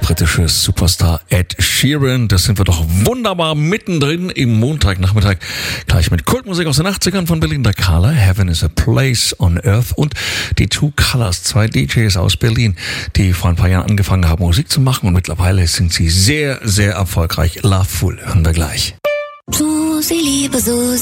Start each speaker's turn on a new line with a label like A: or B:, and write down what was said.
A: britische Superstar Ed Sheeran. Das sind wir doch wunderbar mittendrin im Montagnachmittag. Gleich mit Kultmusik aus den 80ern von Belinda Carla. Heaven is a Place on Earth. Und die Two Colors, 2 DJs aus Berlin, die vor ein paar Jahren angefangen haben, Musik zu machen. Und mittlerweile sind sie sehr, sehr erfolgreich. Loveful hören wir gleich.
B: Susi, liebe Susi.